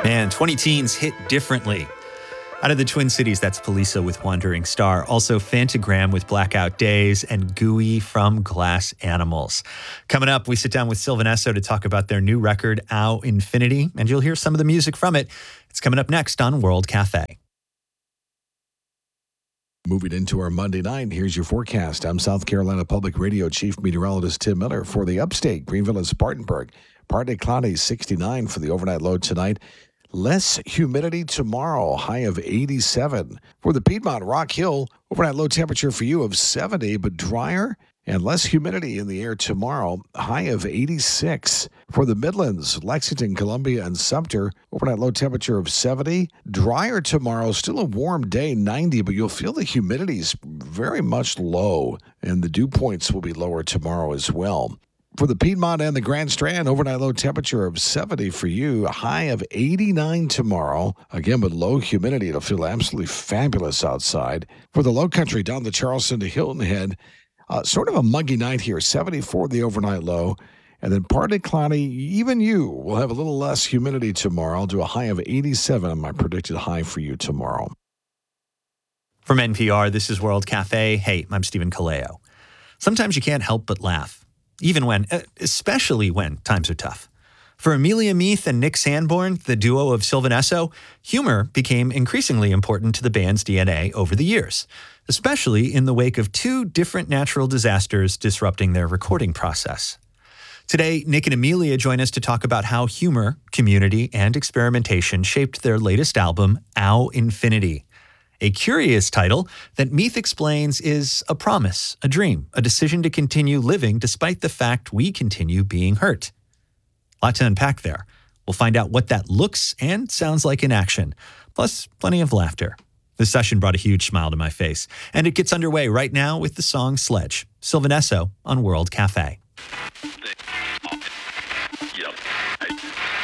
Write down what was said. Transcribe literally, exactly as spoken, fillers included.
Man, twenty teens hit differently. Out of the Twin Cities, that's Poliça with Wandering Star. Also Phantogram with Blackout Days and Gooey from Glass Animals. Coming up, we sit down with Sylvan Esso to talk about their new record, Au Infinity, and you'll hear some of the music from it. It's coming up next on World Cafe. Moving into our Monday night, here's your forecast. I'm South Carolina Public Radio Chief Meteorologist Tim Miller for the upstate, Greenville and Spartanburg. Partly cloudy, sixty-nine for the overnight low tonight. Less humidity tomorrow, high of eighty-seven. For the Piedmont, Rock Hill, overnight low temperature for you of seventy, but drier and less humidity in the air tomorrow, high of eighty-six. For the Midlands, Lexington, Columbia, and Sumter, overnight low temperature of seventy. Drier tomorrow, still a warm day, ninety, but you'll feel the humidity's very much low, and the dew points will be lower tomorrow as well. For the Piedmont and the Grand Strand, overnight low temperature of seventy for you, a high of eighty-nine tomorrow. Again, with low humidity, it'll feel absolutely fabulous outside. For the Low Country, down the Charleston to Hilton Head, uh, sort of a muggy night here, seventy-four the overnight low. And then partly cloudy, even you will have a little less humidity tomorrow. I'll do a high of eighty-seven on my predicted high for you tomorrow. From N P R, this is World Cafe. Hey, I'm Stephen Kaleo. Sometimes you can't help but laugh. Even when, especially when times are tough. For Amelia Meath and Nick Sanborn, the duo of Sylvan Esso, humor became increasingly important to the band's D N A over the years, especially in the wake of two different natural disasters disrupting their recording process. Today, Nick and Amelia join us to talk about how humor, community, and experimentation shaped their latest album, Au Infinity. A curious title that Meath explains is a promise, a dream, a decision to continue living despite the fact we continue being hurt. A lot to unpack there. We'll find out what that looks and sounds like in action, plus plenty of laughter. This session brought a huge smile to my face, and it gets underway right now with the song Sledge, Sylvan Esso on World Cafe.